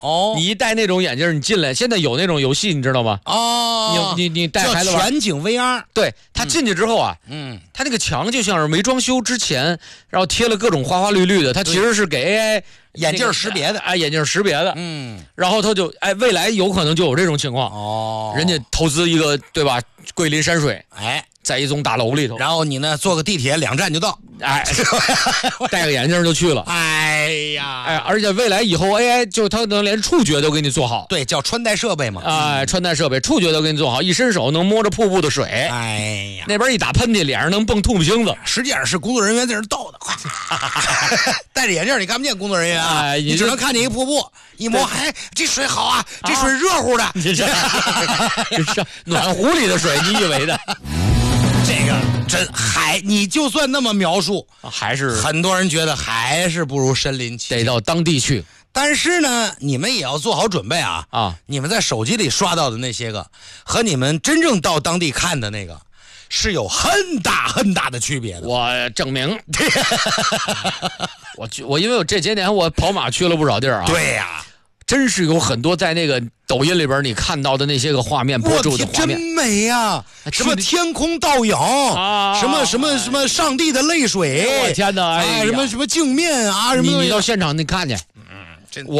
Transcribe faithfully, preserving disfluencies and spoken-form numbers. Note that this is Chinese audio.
哦， 你一戴那种眼镜，你进来，现在有那种游戏，你知道吗？ 哦， 你你你带孩子玩全景 V R， 对他进去之后啊， 嗯， 他那个墙就像是没装修之前，然后贴了各种花花绿绿的，它其实是给 A I 眼镜识别的， 哎，眼镜识别的， 嗯， 然后他就哎，未来有可能就有这种情况哦， 人家投资一个对吧，桂林山水， 哎， 在一栋大楼里头， 然后你呢坐个地铁两站就到， 哎，戴个眼镜就去了， 哎呀， 哎，而且未来以后 A I 就它能连触觉都给你做好， 对，叫穿戴设备嘛， 哎，穿戴设备，触觉都给你做好，一伸手能摸着瀑布的水， 哎呀， 那边一打喷嚏，脸上能蹦吐沫星子， 实际上是工作人员在那倒的，戴着眼镜你看不见工作人员啊， 哎、 你只能看见一瀑布，一摸，哎，这水好啊，这水热乎的， 这是暖壶里的水，你以为的？ 这个真还，你就算那么描述， 还是很多人觉得还是不如身临其境， 得到当地去。 但是呢，你们也要做好准备啊！ 啊， 你们在手机里刷到的那些个，和你们真正到当地看的那个，是有很大很大的区别的。 我证明，我去，我因为我这些年我跑马去了不少地儿啊。 对呀、啊， 真是有很多在那个抖音里边你看到的那些个画面，博主的画面真美呀、啊！什么天空倒影啊，什么什么什么上帝的泪水， 我天哪！哎， 什么什么镜面啊，什么你你到现场你看去。 嗯，真。